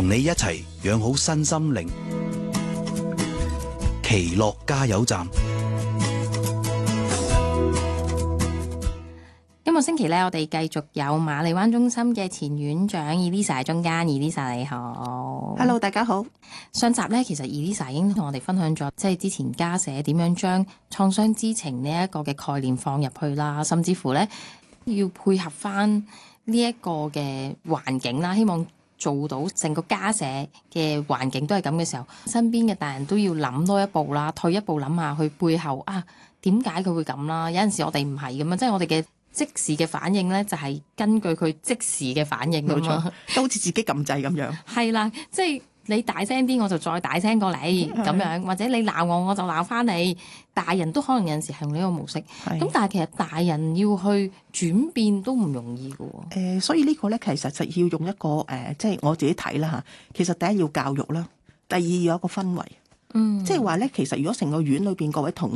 同你一齊養好身心靈。奇樂加油站。 今個星期咧，我哋繼續有馬利灣中心嘅前院長 Elisa 喺中間。Elisa 你好。 Hello， 大家好。 上集咧，其實 Elisa 已經同我哋分享咗，即係之前家社點樣將創傷知情呢一個嘅概念放入去啦，甚至乎咧要配合翻呢一個嘅環境啦，希望做到成個家社嘅環境都係咁嘅時候，身邊嘅大人都要諗多一步啦，退一步諗下佢背後啊點解佢會咁啦。有陣時我哋唔係咁樣，即係我哋嘅即時嘅反應咧，就係根據佢即時嘅反應咁嘛， 都好似自己撳掣咁樣。 係啦，即係你大聲啲，我就再大聲過你咁樣，或者你鬧我，我就鬧翻你。大人都可能有陣時係用呢個模式，咁但係其實大人要去轉變都唔容易嘅喎。 所以呢個咧其實就要用一個即係我自己睇啦嚇。其實第一要教育啦，第二要有一個氛圍。即係話咧，其實如果成個院裏邊各位同